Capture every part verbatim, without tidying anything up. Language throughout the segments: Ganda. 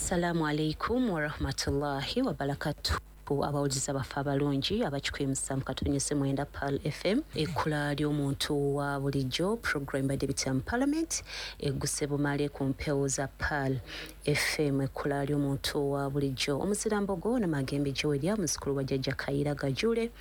Assalamu alaikum wa rahmatullahi wa barakatuh. Abawuliza bafa abalungi abakikwemusa mu katonyese mwenda Pearl F M ekkula ly'omuntu wa bulijjo program by Deputy Parliament egguse bumale ku mpewo za Pearl F M ekkula ly'omuntu wa bulijjo omusirambogo n'amagembe Joelia muzukulu wa Jjajja Kaira Gajule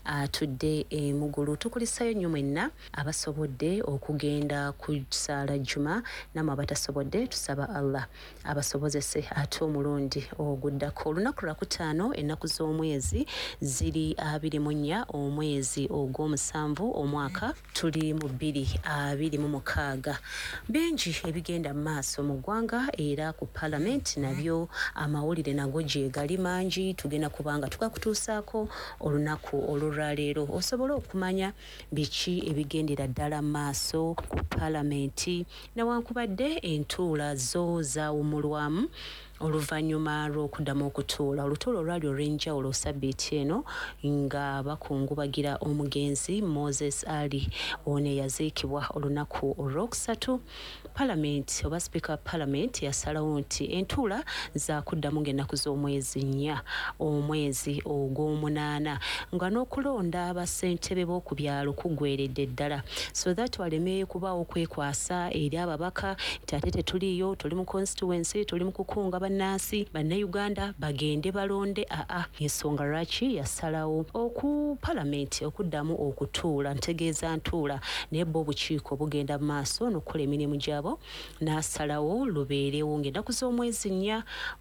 atudde e mugulu tukulisayo nnyo mwenna abasobodde okugenda ku ssaala Juma namwe abatasobodde tusaba Allah abasobozese ate omulundi oguddako olunaku lwakutaano ennaku z'omwezi ziri abiri mu nnya omwezi ogw'omusanvu omwaka tuli mu bbiri abiri mu mukaaga bingi ebigenda mu maaso mu ggwanga era ku Parliament nabyo amawulire nago gye gali mangi tugenda kubanga tukakutuusaako olunaku olulwaleero osobola okumanya biki ebigendera ddala mu maaso ku Parliament newankubadde entuula zo zaawumulwamu oluvannyuma lw'okuddamu okutuula olutuulo olwali olw'enjawulo sabbiiti eno nga bakungubagira omugenzi Moses Ali ono eyaziikibwa olunaku olwokusatu Parliament oba Speaker wa Parliament yasalawo nti entuula zaakuddamu ng'ennaku z'omwezi nnya omwezi ogw'omunaana nga n'okulonda bassentebe b'oku byalo kuggweredde ddala so that waleme kubaawo kwekwasa eri ababaka nti ate tetuliyo tuli mu constituency tuli mu kukunga bannansi bannayuganda bagende balonde aa ensonga lwaki yasalawo oku Parliament okuddamu okutuula ntegeeza ntuula naye bo obukiiko bugenda mu maaso n'okukola emirimu gyabo n'asalawo lubeerewo ng'ennaku z'omwezi nnya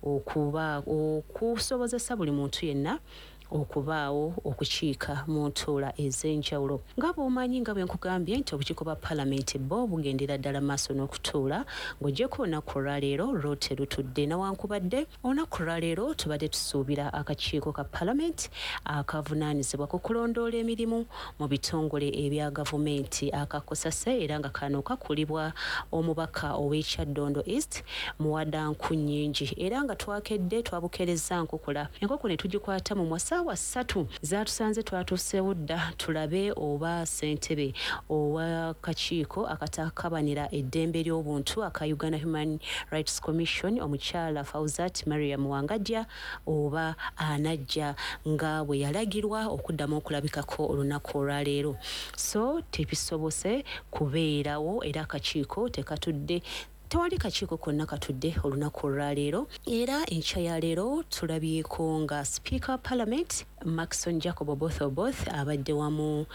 okuba okusobozesa buli muntu yenna okubaawo okukiika mu ntuula ez'enjawulo nga bw'omanyi nga bwe nkugambye nti obukiiko bwa Parliament bo bugendera ddala maaso n'okutuula ng'oggyeko olunaku olwaleero lwo terutudde newankubadde olunaku olwaleero tubadde tusuubira akakiiko ka Parliament akavunaanyizibwa ku kulondoola emirimu mu bitongole ebya gavumenti akakosase era nga kano kakulibwa omubaka ow'ekyaddondo East muwadanku nnyingi era nga twakedde twabukereza nkukula enkoko ne tugikwata mu mwasa saawa ssatu zaatusanze twatuuseewo dda tulabe oba ssentebe owa kakiiko akatakabanira eddembe ly'obuntu aka Uganda Human Rights Commission omukyala Fauzat Mariam Wangadya oba anajja nga bwe yalagirwa okuddamu okulabikako olunaku olwaleero so tebisobose kubeerawo era akakiiko tekatudde tewali kakiiko konna katudde olunaku olwaleero era enkya ya leero tulabyeko nga Speaker wa Parliament Maxon Jacob Oboth Oboth abadde wamu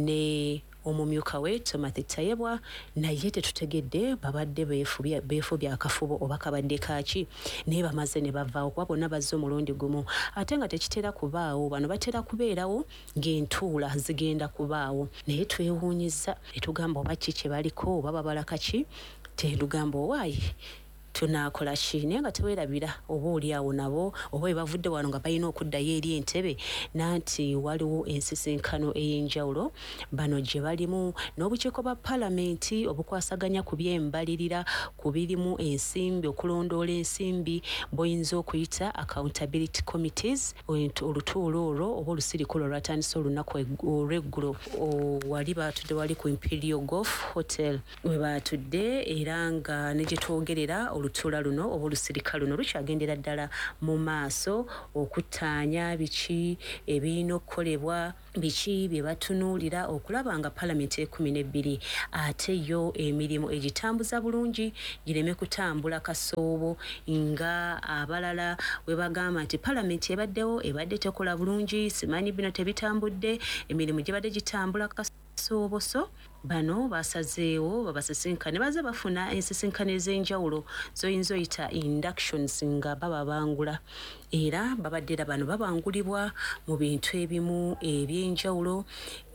ne omumyuka we Timothy Tayebwa naye tetutegedde babadde beefubya beefubya akafubo oba kabadde kaaki naye bamaze ne bavaawo kuba bonna bazze omulundi gumu ate nga tekitera kubaawo bano batera kubeerawo ng'entuula zigenda kubaawo naye twewuunyiza ne tugamba oba ki kye baliko oba babala kaki telugamba owaayi tunaakola ki naye nga teweerabira oba oli awo nabo oba bwe bavudde wano nga balina okuddayo eri entebe nanti waliwo ensisinkano ey'enjawulo bano gye balimu n'obukiiko bwa Parliament obukwasaganya ku by'embalirira ku birimu ensimbi okulondoola ensimbi bw'oyinza okuyita accountability committees olutuulo olwo oba olusirikulu olwatandise olunaku olw'eggulo wali baatudde wali ku Imperial Golf Hotel we baatudde era nga ne gye twogerera olutuula luno oba olusirika luno lukyagendera ddala mu maaso okuttaanya biki ebirina okukolebwa biki bye batunuulira okulaba nga Parliament ekumi n'ebbiri ate yo emirimu egitambuza bulungi gireme kutambula kasoobo nga abalala we bagamba nti Parliament ebaddewo ebadde tekola bulungi simanyi bino tebitambudde emirimu gibadde gitambula kasoobo so bano basazeewo babasisinkane baze bafuna ensisinkano ez'enjawulo zoyinza oyita inductions nga baba bangula era babaddera bano babangulibwa mu bintu ebimu eby'enjawulo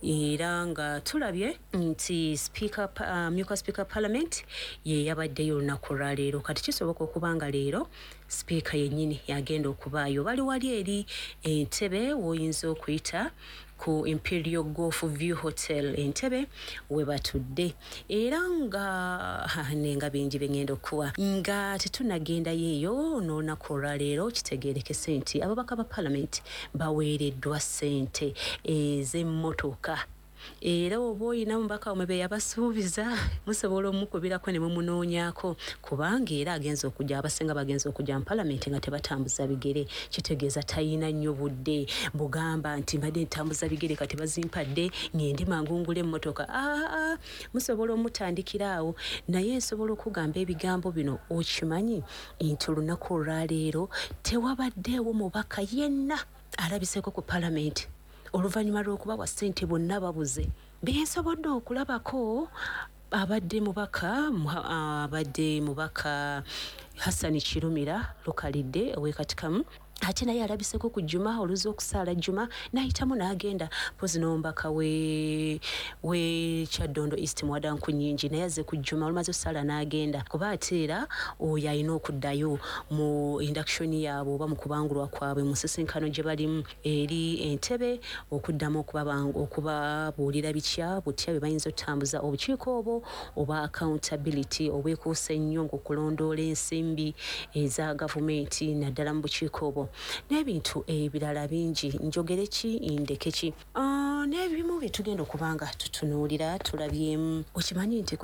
era nga tulabye nti speaker uh, myuka speaker Parliament ye yabaddeyo olunaku olwaleero kati kisoboka okuba nga leero speaker yennyini yagenda okubaayo bali wali eri entebe woyinza okuyita ku Imperial Golf View Hotel entebe we batudde era nga nenga bingi bengendo kuwa nga tetunagenda yeeyo n'olunaku olwaleero kitegeerekese nti ababaka ba Parliament baweereddwa ssente ez'emmotoka era oba olina mubaka omwe be yabasuubiza musobola omukubirako ne mumunoonyako kubanga era agenza okujja abasinga bagenza okujja mu palamenti nga tebatambuza bigere kitegeeza tayina nnyo budde bugamba nti mbadde ntambuza bigere kati bazimpadde ngende mangungule emmotoka aa musobola omutandikira awo naye nsobola okugamba ebigambo bino okimanyi nti olunaku olwaleero tewabaddeewo mubaka yenna alabiseko ku palamenti oluvannyuma lw'okubawa ssente bonna babuze bensobodde okulabako abadde mubaka abadde mubaka Hassan Kirumira Lukalidde owekatikamu ate naye alabiseko ku Juma oluza okusaala Juma nayitamu n'agenda pozi n'omubaka we we Kyaddondo East Mwadanku Nnyingi naye aze ku Juma olumaze osaala n'agenda kuba ate era oyo alina okuddayo mu induction yaabwe oba mu kubangulwa kwabwe mu nsisinkano gye balimu eri Entebbe okuddamu okubabuulira bitya butya bye bayinza otambuza obukiiko obwo oba accountability obwekuusa ennyo ng'okulondoola ensimbi eza gavumenti naddala mu bukiiko obwo n'ebintu ebirala bingi njogere ki ndeke ki n'ebimu bye tugenda okubanga tutunuulira tulabyemu okimanyi nti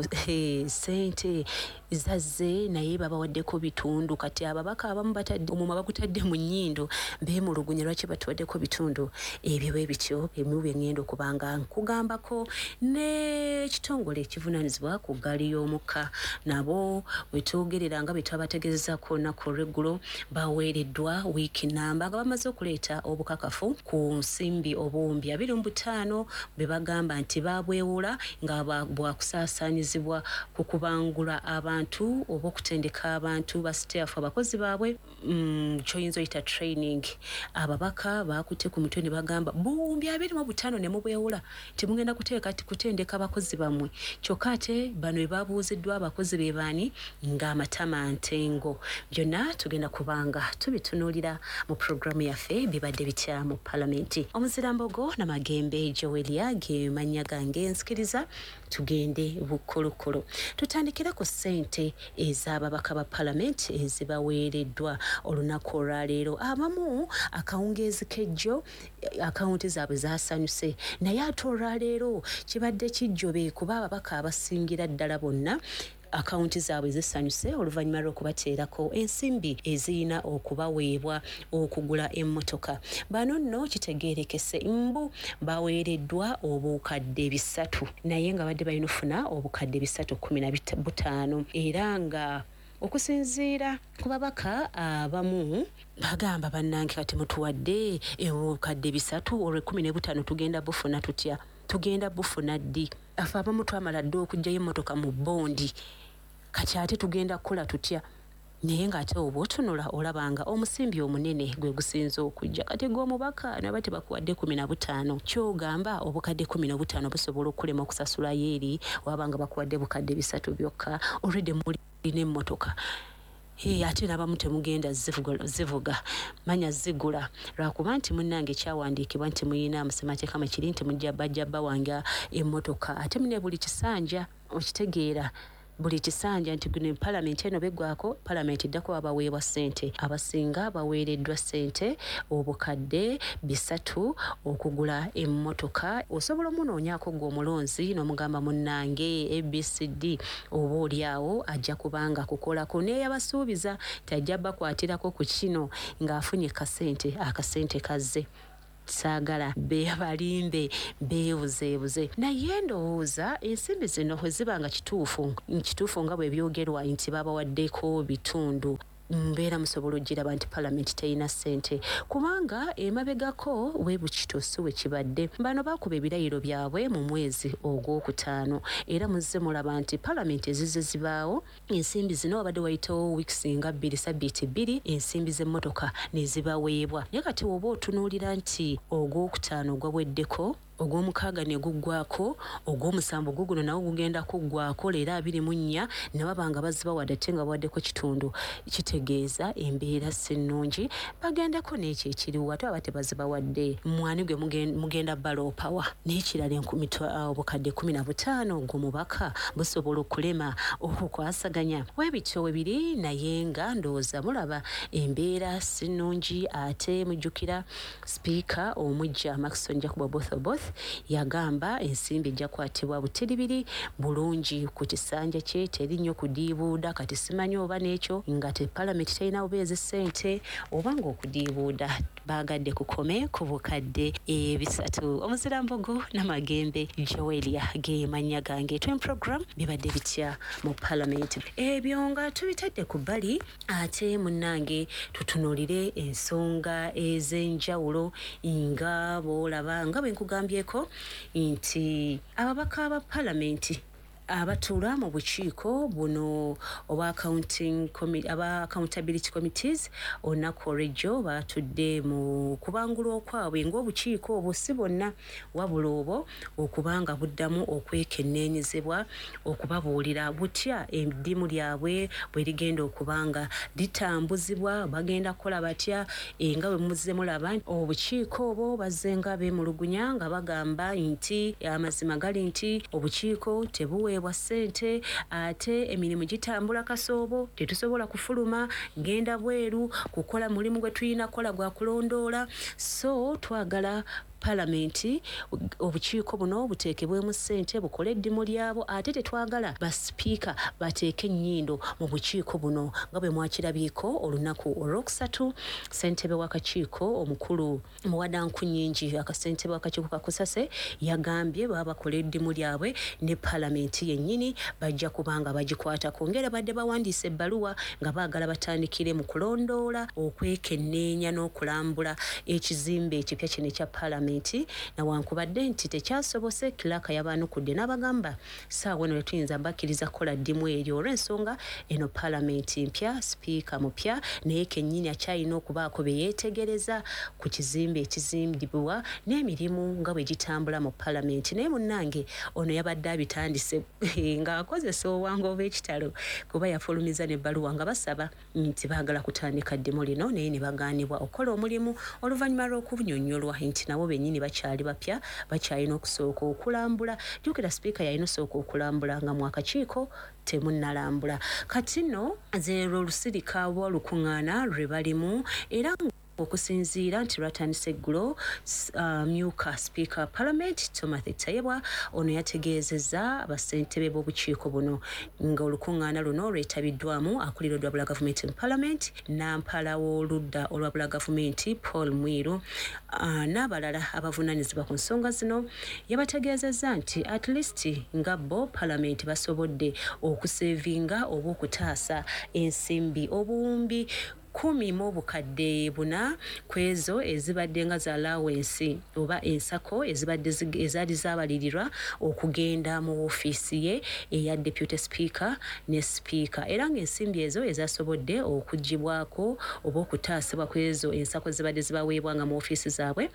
ssente zazze naye babawaddeko bitundu kati ababaka abamu batadde omuma bagutadde mu nnyindo beemulugunya lwaki batuwaddeko bitundu ebyo bwe bityo ebimu bye ngenda okubanga nkugambako n'ekitongole ekivunaanyizibwa ku ggaali y'omukka nabo bwe twogerera nga bwe twabategeezezako nnaku olw'eggulo baweereddwa wiiki namba nga bamaze okuleeta obukakafu ku nsimbi obuwumbi abiri mu butaano be bagamba nti babwewula nga bwakusaasaanyizibwa ku kubangula abantu oba okutendeka abantu ba staff abakozi baabwe mm, kyoyinza oyita training ababaka bakutte ku mutwe ne bagamba buwumbi abiri mu butaano ne mubwewula timugenda kuteeka kutendeka abakozi bammwe kyokka ate bano be babuuziddwa abakozi be baani ng'amatama ntengo byonna tugenda kubanga tubitunuulira mu programu yaffe bibadde bitya mu palamenti omuzirambogo Namagembe Joelia ge manya gange nsikiriza tugende bukulukulu tutandikira ku ssente ez'ababaka ba palamenti ezibaweereddwa olunaku olwaleero abamu akawungeezi kejjo akawunti zaabwe zaasanyuse naye ate olwaleero kibadde kijjobe kuba ababaka abasingira ddala bonna akawunti zaabwe zisanyuse oluvannyuma lw'okubateerako ensimbi ezirina okubaweebwa okugula emmotoka bano nno kitegeerekese mbu baweereddwa obukadde bisatu naye nga badde balina ofuna obukadde bisatu kumi na butaano era nga okusinziira ku babaka abamu bagamba bannange kati mutuwadde obukadde bisatu olw'ekkumi ne butaano tugenda bufuna tutya tugenda bufuna ddi afe abamu twamala dde okugyayo emmotoka mu bondi kati ate tugenda kukola tutya naye ng'ate oba otunula olabanga omusimbi omunene gwe gusinza okujja kati gw'omubaka naba tebakuwadde kumi na butaano kyogamba obukadde kumi na butaano busobola okulema okusasulayo eri wabanga bakuwadde bukadde bisatu byokka olwedde mulina emmotoka Hey, ate n'abamu temugenda zivuga, zivuga manya zigula lwakuba nti munnange kyawandiikibwa nti muyina amusemateeka makiri nti mujja bajja bawanga emmotoka ate mune buli kisanja okitegeera buli kisanja nti guno palamenti eno begwako palamenti ddako abaweebwa ssente abasinga baweereddwa ssente obukadde bisatu okugula emmotoka osobola omunoonyako gwe omulonzi n'omugamba munnange A B C D oba oliawo ajja kubanga kukolako n'eyabasuubiza tajja bakwatirako ku kino ng'afunye kasente akasente kazze saagala beebalimbe beebuzeebuze naye ndowooza ensimbi zino bwe ziba nga kituufu kituufu nga bwe byogerwa nti babawaddeko bitundu mbeera musobola ogiraba nti palamenti terina ssente kubanga emabegako weebukitosi we kibadde bano bakuba ebirayiro byabwe mu mwezi ogwokutaano era muzze mulaba nti palamenti ezizze zibaawo ensimbi zino wabadde wayitawo wiikisi nga bbiri sabbiiti bbiri ensimbi z'emmotoka ne zibaweebwa naye kati woba otunuulira nti ogwokutaano gwaweddeko ogw'omukaaga ne guggwako ogw'omusanvu guguno nawo gugenda kuggwako leero abiri mu nnya ne babanga bazibawadde ate nga bawaddeko kitundu kitegeeza embeera si nnungi bagendeko n'ekyo ekiriwo ate aba tebazibawadde mwani gwe mugenda baloopawa n'ekirala obukadde kumi na butaano ogw'omubaka busobola okulema okukwasaganya weebityo we biri naye nga ndowooza mulaba embeera si nnungi ate mujjukira sipiika omujja Maxson Jacob Oboth Oboth yagamba ensimbi ejja kwatibwa butiribiri bulungi ku kisanja kye, teri nnyo kudiibuuda. Kati simanyi oba n'ekyo nga te palamenti terina bubeezi ssente oba ng'okudiibuuda. Baagadde kukome ku bukadde ebisatu. Omuzirambogo Namagembe Joelia ge mannya gange. Twin program bibadde bitya mu palamenti. Ebyo nga tubitadde ku bbali, ate munnange tutunuulire ensonga ez'enjawulo nga bw'olaba nga bwe nkugambyeko nti ababaka ba palamenti abatuula mu bukiiko buno oba accounting committee aba accountability committees olunaku olw'ejjo batudde mu kubangulwa okwabwe ng'obukiiko obwo si bonna wabula obwo okubanga buddamu okwekenneenyezebwa okubabuulira butya eddimu lyabwe bwe ligenda okubanga litambuzibwa, bagenda kukola batya nga bwe muzze mulaba obukiiko obwo bazze nga beemulugunya nga bagamba nti amazima gali nti obukiiko tebuwe bwa ssente ate emirimu gitambula kasoobo, tetusobola kufuluma genda bweru kukola mulimu gwe tulina kukola gwa kulondoola. So twagala palamenti obukiiko buno buteekebwemu ssente bukole eddimu lyabo, ate tetwagala basipiika bateeke ennyindo mu bukiiko buno nga bwe mwakirabyeko olunaku olwokusatu. Ssentebe w'akakiiko omukulu Muwadankunyingi akasentebe w'akakiiko kakusase yagambye baba bakola eddimu lyabwe ne palamenti yennyini bajja kubanga bagikwatako ngera badde bawandiisa ebbaluwa nga baagala batandikire mu kulondoola okwekenneenya n'okulambula ekizimbe ekipya kino ekya palamenti. Nawankubadde nti tekyasobose, Kiraka yabaanukudde n'abagamba saawa eno tuyinza bakkiriza kukola ddimu eryo olw'ensonga eno palamenti mpya, sipiika mupya, naye kennyini akyalina okubaako be yeetegereza ku kizimbe ekizimbibwa n'emirimu nga bwe gitambula mu palamenti. Naye munnange ono yabadde abitandise ng'akozesa owango obw'ekitalo kuba yafulumiza n'ebbaluwa nga basaba nti baagala kutandika ddimu lino naye ne bagaanibwa okukola omulimu oluvannyuma lw'okunnyonnyolwa nti nabo bennyini bakyali bapya, bakyalina okusooka okulambula. Jjukira sipiika yalina osooka okulambula nga mu akakiiko temunnalambula. Kati nno zeero olusirika lw'olukuŋŋaana lwe balimu era okusinziira nti lwatandise eggulo. Myuka sipiika palamenti Timothy Tayebwa ono yategeezezza abasentebe b'obukiiko buno nga olukuŋŋaana luno lwetabiddwamu akulira olwa bula gavumenti mu palamenti, nampala w'oludda olwa bula gavumenti Paul Mwiru n'abalala abavunaanyizibwa ku nsonga zino. Yabategeezezza nti at least nga bo palamenti basobodde okuseevinga oba okutaasa ensimbi obuwumbi kumi mu bukadde buna kwezo ezibadde nga za allowance oba ensako ezibadde ezaali zabalirirwa okugenda mu ofiisi ye eya deputy speaker ne speaker, era ng'ensimbi ezo ezasobodde okugibwako oba okutaasibwa kwezo ensako ezibadde zibaweebwa nga mu ofiisi zaabwe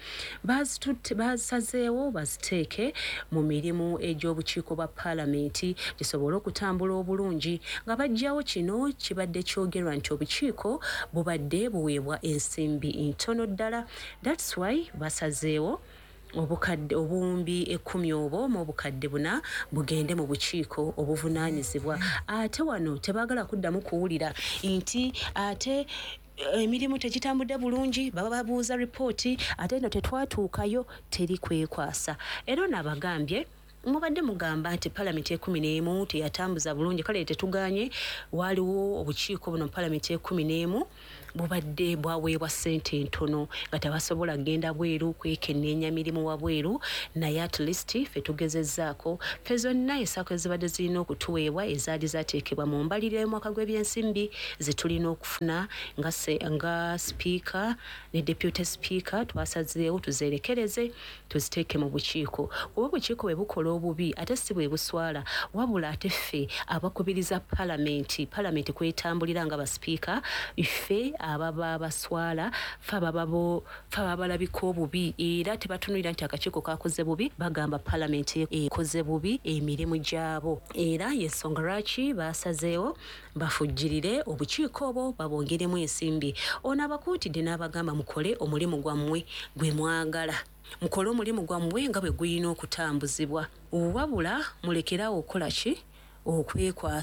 basazeewo baziteeke mu mirimu egy'obukiiko bwa palamenti gisobole okutambula obulungi nga bajjawo kino kibadde kyogerwa nti obukiiko bubadde buweebwa ensimbi ntono ddala. That's why basazeewo obukadde obuwumbi ekkumi obwo mu obukadde buna bugende mu bukiiko obuvunaanyizibwa. Ate wano tebaagala kuddamu kuwulira nti ate emirimu tegitambudde bulungi, baba babuuza ripooti ate no tetwatuukayo, teri kwekwasa. Era nabagambye mubadde mugamba nti palamenti ekumi n'emu teyatambuza bulungi, kale tetuganye waliwo obukiiko buno palamenti ekumi n'emu bubadde bwaweebwa ssente ntono nga tebasobola genda bweru kwekenneenya mirimu wabweru, naye at least ffe tugezezzaako ffe zonna ensako ezibadde zirina okutuweebwa ezaali zateekebwa mu mbalirira y'omwaka gw'ebyensimbi ze tulina okufuna nga nga sipiika ne deputy speaker twasazeewo tuzerekereze tuziteeke mu bukiiko. Kuba obukiiko bwe bukola obubi ate si bwe buswala, wabula ate ffe abakubiriza palamenti palamenti kwetambulira nga basipiika ffe ababa baswala ffe ababa balabika obubi era tebatunulira nti akakiiko kakoze bubi, bagamba palamenti ekoze bubi emirimu gyabo. Era yensonga lwaki basazeewo bafujjirire obukiiko obwo babongeremu ensimbi. Ono abakuutidde n'abagamba mukole omulimu gwammwe gwe mwagala, mukole omulimu gwammwe nga bwe gulina okutambuzibwa, wabula mulekerawo okukola ki? Okwekwasa.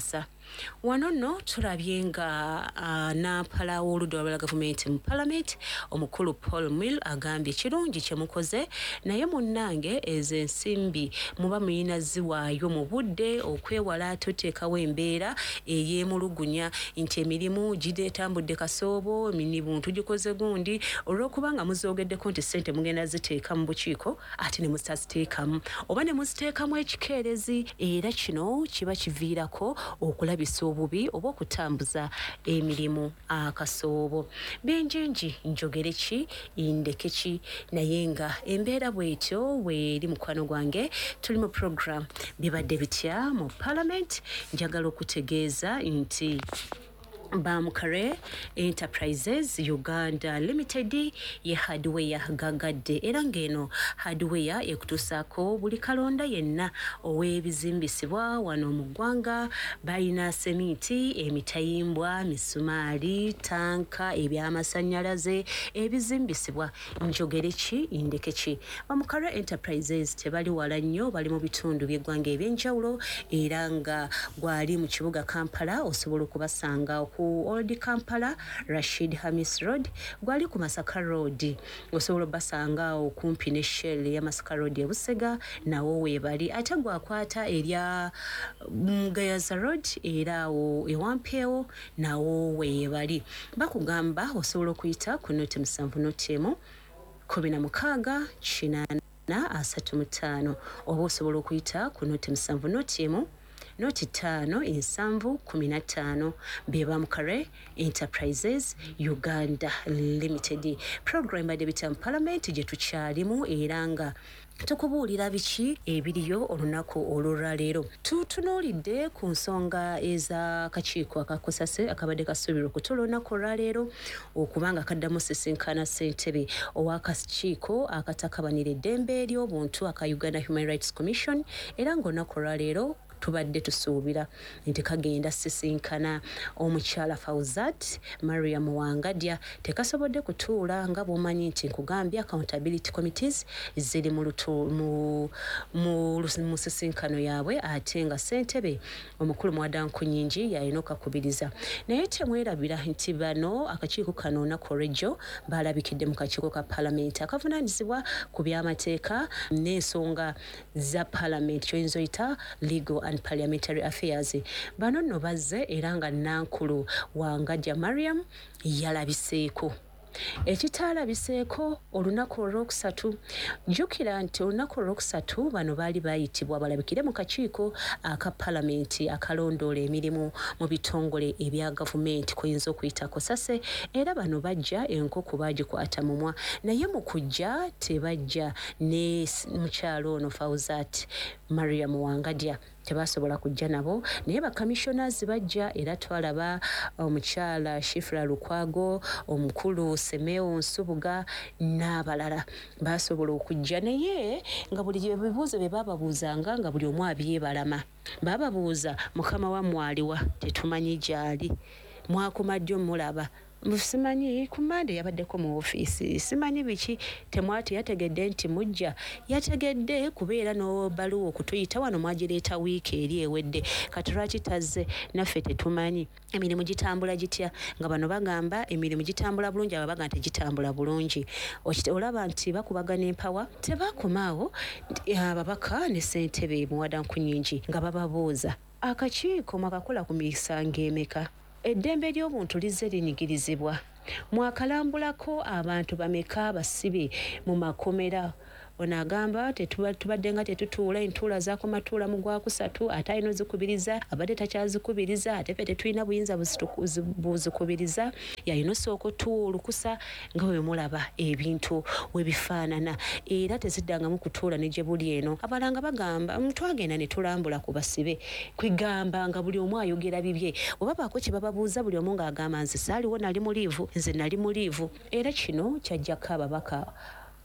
wano nno tulabye nga uh, Nampala w'oludda olwa gavumenti mu Parliament omukulu Paul Mill agambye kirungi kye mukoze naye munnange ezo ensimbi muba muyina ziwaayo mu budde okwewala tuteekawo embeera ey'emulugunya nti emirimu gideetambudde kasoobo emirimu tugikoze gundi olw'okuba nga muzoogeddeko nti ssente mugenda ziteeka mu bukiiko ate ne mutaziteekamu oba ne muziteekamu ekikeerezi era kino kiba kiviirako okulabisa obubi oba okutambuza emirimu akasoobo benjenji njogere ki indeke ki naye nga embeera bwetyo weeri mukwano gwange tuli mu program bibadde bitya mu Parliament njagala okutegeeza nti Bamukare Enterprises Uganda Limited ye hardware gagadde era ngeno hardware ekutusako buli kalonda yenna owebizimbisibwa wano mu ggwanga balina semiti emitayimbwa misumari tanka ebyamasannyalaze ebizimbisibwa njogere ki indeke ki Bamukare Enterprises tebali wala nnyo bali mu bitundu by'eggwanga ebyenjawulo era nga gwali mu kibuga Kampala osobola okubasanga ku Old Kampala Rashid Hamis Road gwali ku Masaka Road osobola basanga okumpi ne Shell ya Masaka Road ebusega nawo webali ate gwakwata erya Gayaza Road era o ewampewo nawo webali bakugamba osobola kuyita ku note musanvu notemu kumi na mukaaga kinana asatu mu ttaano oba osobola okuyita ku note musanvu notemu noti tano ensanvu kumi na ttaano be Bamukare Enterprises Uganda Limited program by the Parliament gye tukyalimu era nga tukubuulira biki ebiriyo olunaku olwaleero tutunuulidde ku nsonga eza kakiiko akakosase akabadde kasuubirwa okutuula olunaku olwaleero okubanga kaddamu sisinkana ssentebe ow'akakiiko akatakabanira eddembe ery'obuntu aka Uganda Human Rights Commission era ng'olunaku olwaleero tubadde tusuubira nti kagenda sisinkana omukyala Fauzat Mariam Wangadya tekasobodde kutuula nga bw'omanyi nti nkugambye accountability committees ziri mu mu mu sisinkano yaabwe ate nga ssentebe omukulu Mwadankunyingi yalina okakubiriza naye temwerabira nti bano akakiiko kano nakorejo balabikidde mu kakiiko ka Parliament akavunaanyizibwa ku by'amateeka n'ensonga za Parliament kyoyinza oyita legal and Parliamentary Affairs bano nno bazze era nga Nankulu Wangadya Mariam yalabiseeko ekitalabiseeko olunaku olwokusatu jjukira nti olunaku olwokusatu bano baali bayitibwa balabikire mu kakiiko aka Parliament akalondoola emirimu mu bitongole ebya gavumenti kuyinza okuyitako sase era bano bajja enkoko baagikwata mumwa naye mu kujja tebajja ne mukyalo ono Fauzat Mariam Wangadya tebasobola kujja nabo naye ba commissioners bajja era twalaba omukyala Shifra Lukwago omukulu Semeo Nsubuga n'abalala basobola okujja naye nga buli ebibuuzo bye bababuuzanga nga buli omu abyebalama bababuuza mukama wa mwaliwa tetumanyi gyali mwakomadde mulaba simanyi kumande yabaddeko mu ofiisi simanyi biki temwati yategedde nti mujja yategedde kubeera no baluwa okutuyita wano mwagireeta wiiki eri ewedde katuraki tazze naffe tetumanyi emirimu gitambula gitya nga bano bagamba emirimu gitambula bulungi aba baga nti gitambula bulungi olaba nti bakubagana empawa tebakomaawo ababaka ne ssentebe Mwadankunyingi nga bababuuza akakiiko mwakakola ku misango emeka eddembe ly'obuntu lizze linyigirizibwa mwakalambulako abantu bameka basibe mu makomera ono agamba tubadde nga tetutuula entuula zakomatuula mu gwakusatu ate alina ozikubiriza abadde takyazikubiriza ate ffe tetulina buyinza buzikubiriza yalina osooka otuulukusa nga bwe mulaba ebintu we bifaanana era teziddangamu kutuula ne gye buli eno abalanga bagamba twagenda ne tulambula ku basibe kwigamba nga buli omu ayogera bibye oba baako kye bababuuza buli omu ng'agamba nze saaliwo nali mu liivu nze nali mu liivu era kino kyajjako ababaka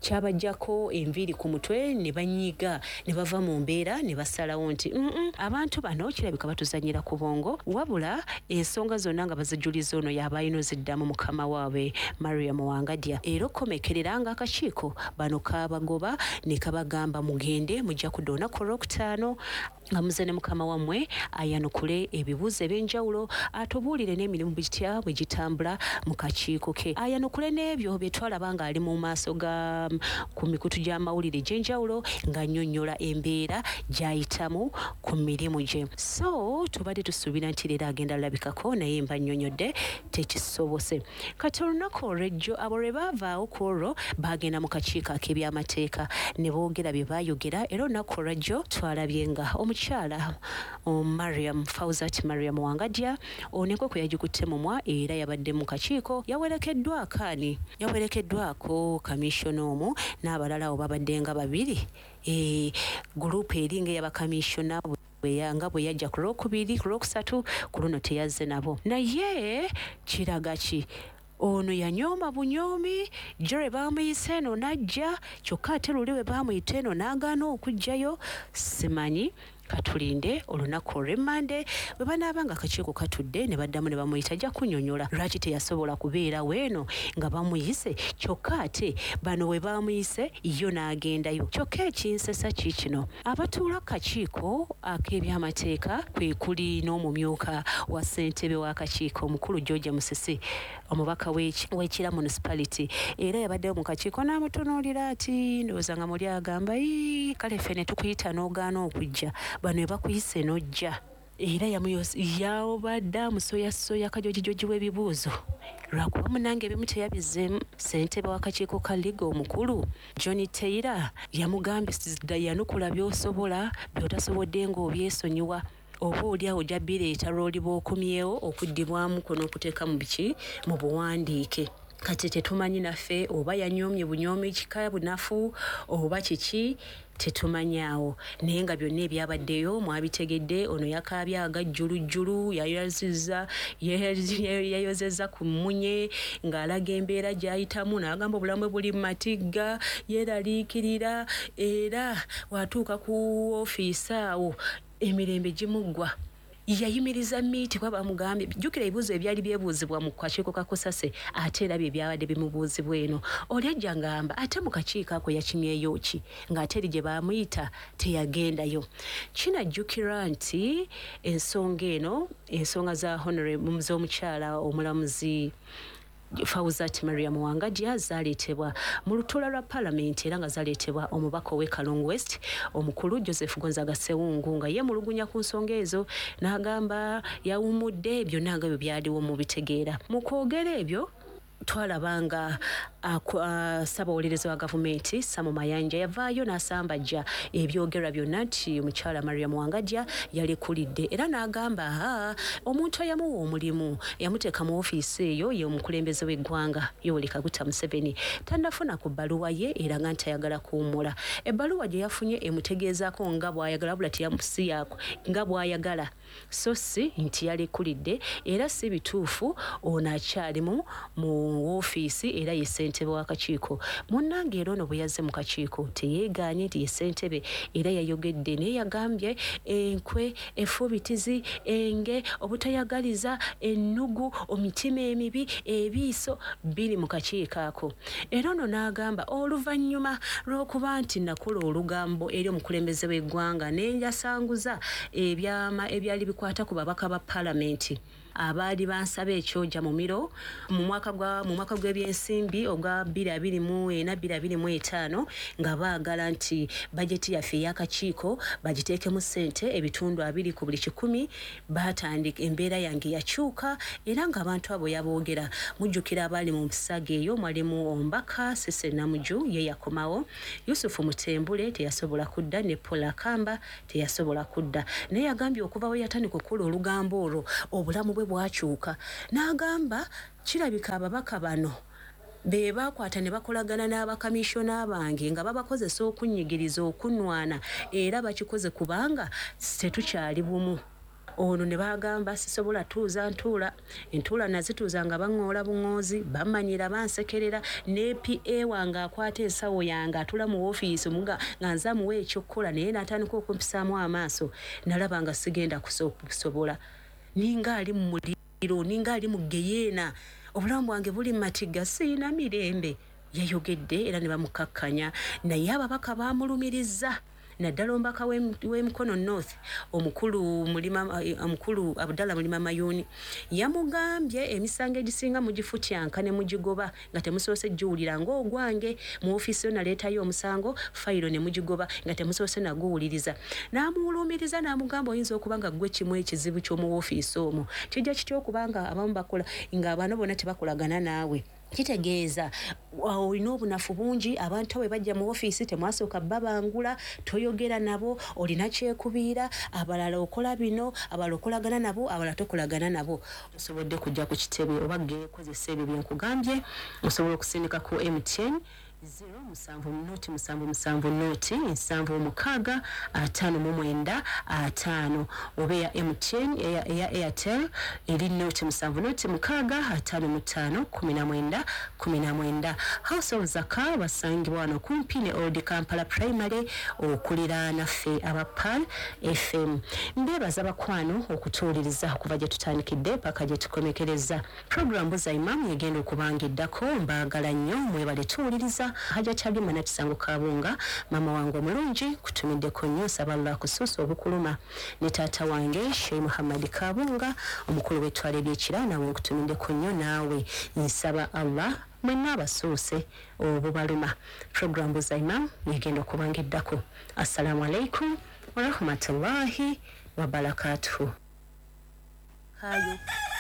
kyabajjako enviiri ku mutwe ne banyiga ne bava mu mbeera ne basalawo nti mm -mm, abantu bano kirabika batuzanyira ku bongo wabula ensonga zonna nga bazijuliza ono yabayino ziddamu mukama waabwe Mariam Wangadya era okomekerera nga akakiiko bano kabagoba ne kabagamba mugende mujja kudda olunaku olwokutaano nga muze ne mukama wammwe ayanukule ebibuuzo ebyenjawulo atubuulire n'emirimu bitya bwe gitambula mu kakiiko ke ayanukule n'ebyo bye twalaba nga ali mu maaso ga ku mikutu gy'amawulire gy'enjawulo ng'annyonnyola embeera gy'ayitamu ku mirimu gye. So tubadde tusuubira nti leero agenda alabikako naye mba nnyonnyodde tekisobose. Kati olunaku olw'ejjo abo lwe baavaawo ku olwo baagenda mu kakiiko ak'ebyamateeka ne boogera bye baayogera era olunaku olw'ejjo twalabye nga omukyala Mariam Fauzat Mariam Wangadya onekwe kwe yagikutte mumwa era yabadde mu kakiiko yawerekeddwako ani yawerekeddwako kamishona omu n'abalala abo babadde nga babiri e gurupu eringa ey'abakamishona nga bwe yajja ku lwokubiri ku lwokusatu ku luno teyazze nabo naye kiraga ki ono yanyooma bunyoomi jere bamuyise eno najja kyokka ate luli we bamuyita eno n'agaana okujjayo simanyi katulinde olunaku olw'emmande bwe banaaba nga akakiiko katudde ne baddamu ne bamuyita ajja kunnyonnyola lwaki teyasobola kubeera weeno nga bamuyise kyokka ate bano we bamuyise yo n'agendayo kyokka ekinsesa kiikino abatuula kakiiko ak'ebyamateeka kwe kuli n'omumyuka wa ssentebe w'akakiiko omukulu George Musisi omubaka w'Ekira municipality era yabaddeyo mu kakiiko n'amutunuulira ati ndowooza nga muli agamba ii kale ffe ne tukuyita n'ogaana okujja bano bakuyise nojja era yawobadde amusoyasoya kajojijoji w'ebibuuzo lwakuba munange ebimu teyabizzeemu ssentebe w'akakiiko ka liga omukulu John Taylor yamugambye yanukula by'osobola by'otasobodde ng'obyesonyiwa oba oliawo ojja bireeta lw'oliba okumyewo okuddibwamu ko n'okuteeka mu biki mu buwandiike kati tetumanyi naffe oba yanyoomye bunyoomi kika bunafu oba kiki tetumanyaawo naye nga byonna ebyabaddeyo mwabitegedde ono yakaabye agajjulujjulu yayozezza yayozezza ku mmunye ng'alaga embeera gy'ayitamu n'agamba obulamu bwe buli mu matigga yeeraliikirira era watuuka ku ofiisi awo emirembe gimuggwa yayimiriza miiti kwa bamugambye jjukira ebibuuzo ebyali byebuuzibwa mu kakiiko ka Kusase ate era bye byabadde bimubuuzibwa eno oli ajja ngamba ate mu kakiiko ako yakimyeyo ki ng'ate eri gye bamuyita teyagendayo kinajjukira nti ensonga eno ensonga za honorable z'omukyala omulamuzi Fauzat Mariam Wangadya zaleetebwa mu lutuula lwa Parliament era nga zaleetebwa omubaka ow'e Kalungu West omukulu Joseph Gonzaga Sewungu nga yeemulugunya ku nsonga ezo n'agamba yawummudde byonna nga byo byaliwo mu bitegeera mu kwogera ebyo twalabanga ssaabawolereza wa gavumenti Samu Mayanja yavaayo n'asambajja ebyogerwa byonna nti omukyala Mariam Wangadya yalekulidde era n'agamba omuntu eyamuwa omulimu yamuteeka mu ofiisi eyo ye omukulembeze w'eggwanga Yoweri Kaguta Museveni tannafuna ku bbaluwa ye era nga nti ayagala kuwummula ebbaluwa gye yafunye emutegeezaako nga bw'ayagala bula teyamusiyaako nga bw'ayagala so si nti yalekulidde era si bituufu ono akyalimu mu ofiisi era ye ssentebe w'akakiiko munnange era ono bwe yazze mu kakiiko teyeegaanye nti ye ssentebe era yayogedde naye yagambye enkwe efubitizi enge obutayagaliza ennugu omitima emibi ebiiso biri mu kakiiko ako era ono n'agamba oluvannyuma lw'okuba nti nakola olugambo eri omukulembeze w'eggwanga ne njasanguza ebyama ebyali bikwata ku babaka ba Parliament abaali bansaba ekyoja mu miro mu mwaka gwa mu mwaka gw'ebyensimbi ogwa bbiri abiri mu ena bbiri abiri mu etaano nga baagala nti bajeti yaffe y'akakiiko bagiteekemu ssente ebitundu abiri ku buli kikumi baatandika embeera yange yakyuka era ng'abantu abo yaboogera mujjukira abaali mu mpisaga eyo mwalimu Ombaka Sese Namuju ye yakomawo Yusufu Mutembule teyasobola kudda ne Paula Kamba teyasobola kudda naye yagambye okuva we yatandika okukola olugambo olwo obulamu bwakyuka n'agamba kirabika ababaka bano be bakwata ne bakolagana n'abakamishona bange nga babakozesa okunyigiriza okunwana era bakikoze kubanga tetukyali bumu ono ne bagamba sisobola tuuza ntuula entuula nazituuza nga baŋŋoola buŋŋoozi bamanyira bansekerera ne P A wange akwata ensawo yange atula mu woofiisi muga nga nze amuwa ekyokukola naye n'atandika okumpisaamu amaaso nalaba nga sigenda kusobola ninga ali mu muliro ninga ali mu geyeena obulamu bwange buli matiga siina mirembe yayogedde era ne bamukakkanya naye ababaka baamulumiriza naddala ombaka w'emikono north omukulu mulima omukulu Abdallah Mulima Mayuni yamugambye emisango egisinga mu gifutyanka ne mugigoba nga temusoose giwulira ng'ogwange mu ofiisi yo naleetayo omusango fayiro ne mugigoba nga temusoose naguwuliriza n'amuwulumiriza n'amugamba oyinza okuba nga ggwe kimu ekizibu ky'omu ofiisi omwo kijja kitya okubanga abamu bakola ng'abaana bonna tebakolagana naawe kitegeeza olina obunafu bungi abantu we bajja mu ofiisi temwasooka babangula toyogera nabo olina kyekubiira abalala okola bino abalala okolagana nabo abalala tokolagana nabo osobodde kujja ku kitebe oba gekozesa ebyo byenkugambye osobola okusindika ku M T N zero musanvu noti musanvu musanvu noti nsanvu mukaaga ataano mu mwenda ataano oba ya M T N eya, eya Airtel eri noti musanvu noti mukaaga ataano mu ttaano kumi na mwenda kumi na mwenda House of Zaka basangibwa wano kumpi ne Old Kampala Primary okulira naffe aba Pal F M mbebaza bakwano okutuuliriza okuva gye tutandikidde paka gye tukomekereza programu za Imam egenda okubangiddako mbaagala nnyo mwebale tuwuliriza haja Kyalima na Kisango Kabunga mama wangu omulungi kutumiddeko nnyo saba Allah kusuusa obukuluma ne taata wange Sheikh Muhammad Kabunga omukulu w'ettwale ly'ekira nawe nkutumiddeko nnyo naawe nsaba Allah mwenna abasuuse obubaluma programu za Imam egenda okubangiddako assalamu alaikum wa rahmatullahi wa barakatuhu hayo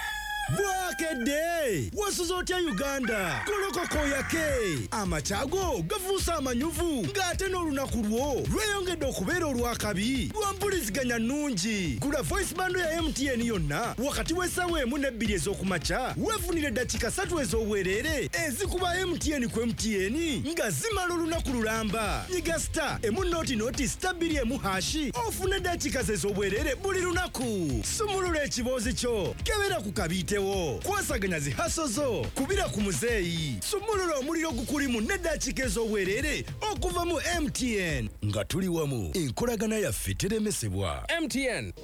Bwakedde wasuza otya Uganda kolokoko yake amachago gavuusa amanyuvu ng'ate n'olunaku lwo lweyongedde okubeera olwakabi lwampuliziganya nnungi gula voice bando ya M T N yonna wakati w'essaawa emu n'ebbiri ez'okumakya weefunire eddakiika ssatu ez'obwereere ezikuba M T N ku M T N nga zimala olunaku lulamba nyiga star emu noti noti star bbiri emu hashi ofune eddakiika ze ez'obwereere buli lunaku sumulula ekiboozi kyo kebera ku kabiite kwasaganya zihaso zo kubira ku muzeeyi sumulula omuliro gukulimu n'eddakiika ez'obwereere okuva mu M T N nga tuli wamu enkolagana yaffe teremesebwa. M T N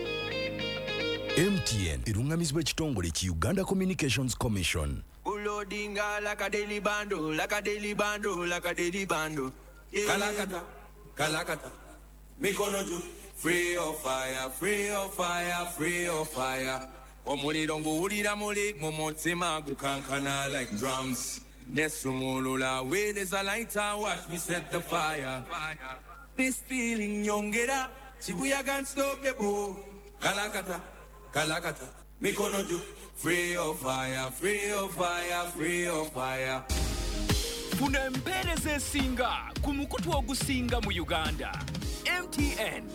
M T N erungamizibwa ekitongole ki Uganda Communications Commission. Ulodinga like a daily bando, like a daily bando, like a daily bando. Yeah. Kalakata, kalakata, mikono juu. Free of fire, free of fire, free of fire. Omuliro nguwulira muli mu mutima gukankana like drums. Nesumulula where there's a lighter, watch me set the fire. This feeling nyongera, chibuya can't stop the bow. Kalakata, kalakata, mikono juu. Free of fire, free of fire, free of fire. Funa empeereza esinga ku mukutu ogusinga mu Uganda. M T N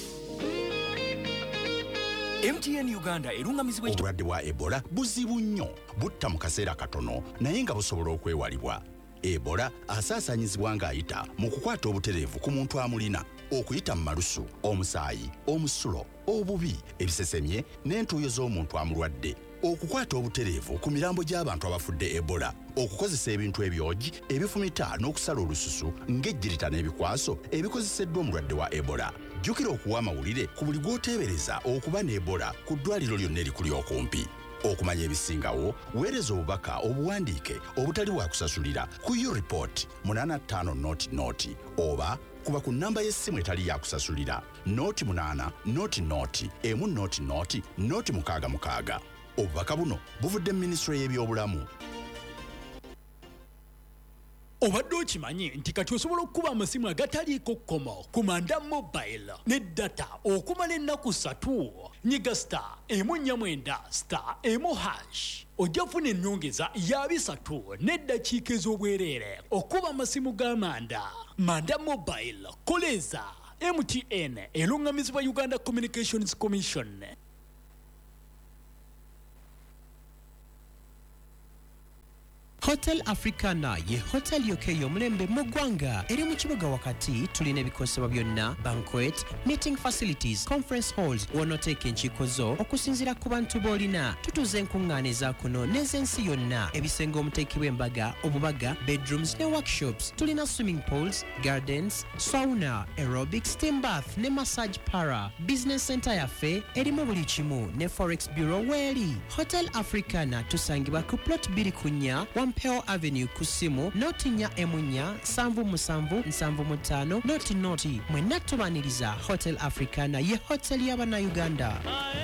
M T N Uganda erungamizibwa obulwadde bwa Ebola buzibu nnyo butta mu kaseera katono naye nga busobola okwewalibwa. Ebola asaasaanyizibwa ng'ayita mu kukwata obutereevu ku muntu amulina okuyita mu malusu omusaayi omusulo obubi ebisesemye n'entuuyo z'omuntu amulwadde okukwata obutereevu ku mirambo gy'abantu abafudde Ebola okukozesa ebintu ebyogi ebifumita n'okusala olususu ng'ejjirita n'ebikwaso ebikozeseddwa omulwadde wa Ebola. Jjukira okuwa amawulire ku buli gw'oteebereza okuba ne Ebola ku ddwaliro lyonna erikuli okumpi. Okumanya ebisingawo weereza obubaka obuwandiike obutali bwa kusasulira ku U-Report munana ttaano noti noti oba kuba ku nnamba y'essimu etali ya kusasulira noti munana noti noti emu noti noti noti mukaaga mukaaga. Obubaka buno buvudde mu Minisitule y'ebyobulamu. Obadde okimanyi nti kati osobola okukuba amasimu agataliiko kkomo ku Manda Mobile ne data okumala ennaku ssatu. Nyiga star emu nnya mwenda star emu hash ojja kufuna ennyongeza ya bisatu n'eddakiika ez'obwereere okuba amasimu ga Manda. Manda Mobile koleza M T N erungamizibwa Uganda Communications Commission. Hotel Africana ye hotel yoke yomulembe mu ggwanga eri mu kibuga wakati tulina ebikosebwa byonna banquet, meeting facilities, conference halls wonooteeka enkiiko zo okusinziira ku bantu b'olina. Tutuuza enkuŋŋaana eza kuno n'ez'ensi yonna, ebisenge omuteekebwa embaga, obubaga, bedrooms ne workshops. Tulina swimming pools, gardens, sauna, aerobics, steam bath ne massage para. Business center yaffe erimu buli kimu ne forex bureau weeri. Hotel Africana tusangibwa ku plot bbiri ku nnya Wampeo Avenue ku ssimu noti nnya emu nnya sanvu musanvu nsanvu mu ttaano noti noti. Mwenna tubaniriza Hotel Africana ye hotel y'Abannayuganda.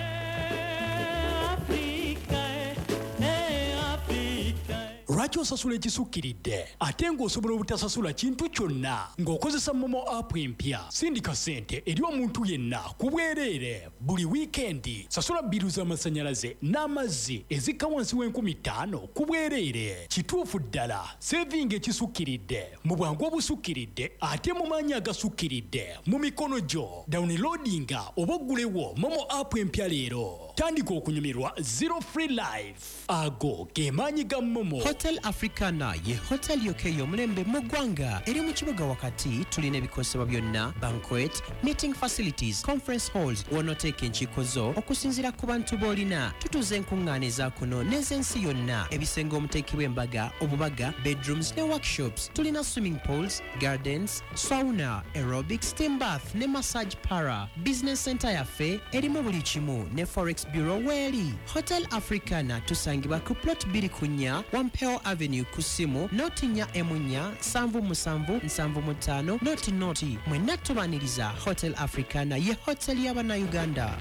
Lwaki osasula ekisukkiridde ate ng'osobola obutasasula kintu kyonna ng'okozesa momo app empya? Sindika ssente eri omuntu yenna ku bwereere buli wiikendi. Sasula bbiru z'amasannyalaze n'amazzi ezikka wansi w'enkumi ttaano ku bwereere. Kituufu ddala sevinga ekisukkiridde mu bwangu obusukkiridde ate mu maanyi agasukkiridde mu mikono gyo. Downloadinga oba oggulewo momo app empya leero. Tandika okunyumirwa zero free life. Ago ge maanyi ga momo. Hotel Africana ye hotel yoke yomulembe mu ggwanga eri mu kibuga wakati tulina ebikosebwa byonna banquet, meeting facilities, conference halls wonooteeka enkiiko zo okusinziira ku bantu b'olina. Tutuuza enkuŋŋaana eza kuno n'ez'ensi yonna, ebisenge omuteekebwa embaga, obubaga, bedrooms ne workshops. Tulina swimming pools, gardens, sauna, aerobics, steam bath ne massage para. Business center yaffe erimu buli kimu ne forex bureau weeri. Hotel Africana tusangibwa ku plot bbiri ku nnya Wampeo Avenue ku ssimu noti nnya emu nnya sanvu musanvu nsanvu mu ttaano noti noti. Mwenna tubaniriza Hotel Africana ye hotel y'Abannayuganda.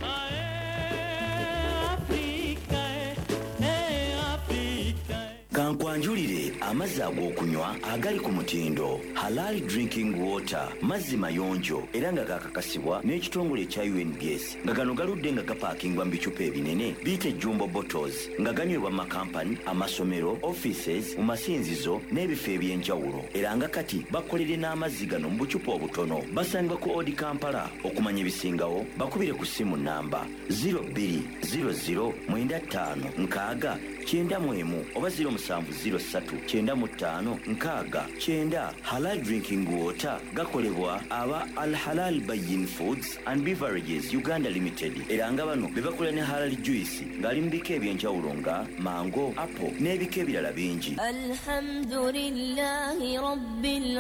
Kankwanjulire amazzi ag'okunywa agali ku mutindo Halal Drinking Water, mazzi mayonjo era nga gakakasibwa n'ekitongole ekya U N B S nga gano galudde nga gapaakingwa mu bicupa ebinene biyite jumbo bottles nga ganywebwa mu makampani, amasomero, offices, mu masinzizo n'ebifo eby'enjawulo era nga kati bakolere n'amazzi gano mu bucupa obutono. Basangibwa ku Odi Kampala. Okumanya ebisingawo bakubire ku ssimu namba zero two zero zero nine five nkaaga kyenda mu emu oba zero musanvu zero ssatu kyenda mu ttaano nkaaga kyenda. Halal Drinking Water gakolebwa aba Al Halal Bayin Foods and Beverages Uganda Limited era nga bano be bakola ne Halal Juice ng'ali mu bika eby'enjawulo nga mango, apple n'ebika ebirala bingi. Alhamdulillahi Rabbil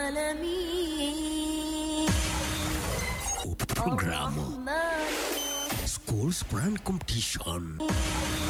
Alamin. Programu School Sprint Competition.